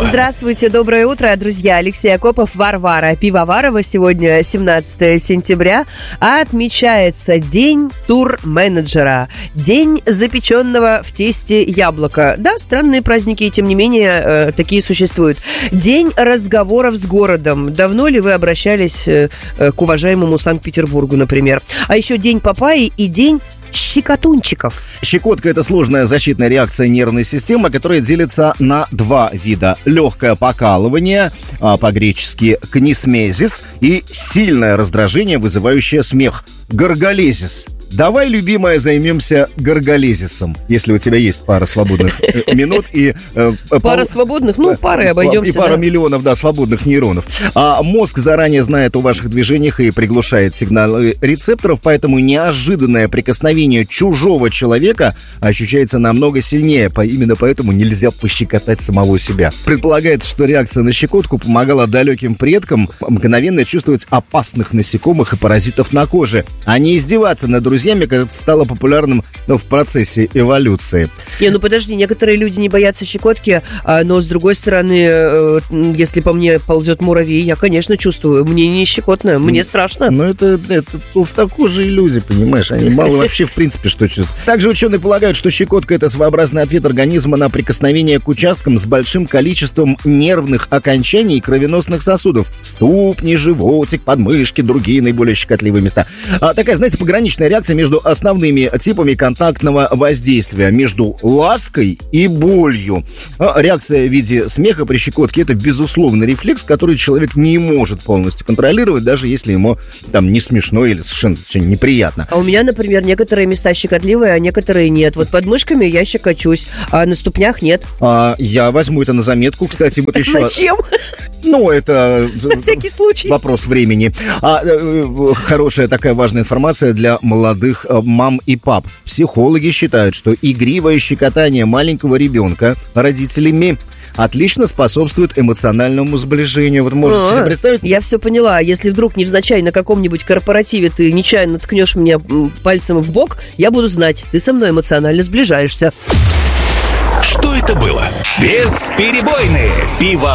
Здравствуйте, доброе утро, друзья. Алексей Акопов, Варвара Пивоварова. Сегодня 17 сентября. Отмечается День турменеджера. День запеченного в тесте яблока. Да, странные праздники, и тем не менее такие существуют. День разговоров с городом. Давно ли вы обращались к уважаемому Санкт-Петербургу, например? А еще День папайи и День щекотунчиков. Щекотка – это сложная защитная реакция нервной системы, которая делится на два вида. Легкое покалывание, по-гречески книсмезис, и сильное раздражение, вызывающее смех, горголезис. Давай, любимая, займемся горголезисом, если у тебя есть пара свободных минут и... Пара свободных? Ну, парой обойдемся. И пара миллионов, да, свободных нейронов. А мозг заранее знает о ваших движениях и приглушает сигналы рецепторов, поэтому неожиданное прикосновение чужого человека ощущается намного сильнее. Именно поэтому нельзя пощекотать самого себя. Предполагается, что реакция на щекотку помогала далеким предкам мгновенно чувствовать опасных насекомых и паразитов на коже, а не издеваться над друзьями, как это стало популярным в процессе эволюции. Ну подожди, некоторые люди не боятся щекотки, но с другой стороны, если по мне ползет муравей, я, конечно, чувствую, мне не щекотно, мне страшно. Но это толстокожие люди, понимаешь, они мало вообще в принципе что чувствуют. Также ученые полагают, что щекотка – это своеобразный ответ организма на прикосновение к участкам с большим количеством нервных окончаний и кровеносных сосудов. Ступни, животик, подмышки, другие наиболее щекотливые места. Такая, знаете, пограничная реакция между основными типами контактного воздействия, между лаской и болью. Реакция в виде смеха при щекотке – это безусловный рефлекс, который человек не может полностью контролировать, даже если ему там не смешно или совершенно неприятно. А у меня, например, некоторые места щекотливые, а некоторые нет. Вот под мышками я щекочусь, а на ступнях нет. Я возьму это на заметку, кстати, вот еще... Зачем? Ну, это... На всякий случай. Вопрос времени. Хорошая такая важная информация для молодых мам и пап. Психологи считают, что игривое щекотание маленького ребенка родителями отлично способствует эмоциональному сближению. Вот можете себе представить? Я все поняла. Если вдруг невзначай на каком-нибудь корпоративе ты нечаянно ткнешь меня пальцем в бок, я буду знать, ты со мной эмоционально сближаешься. Что это было? Бесперебойные пиво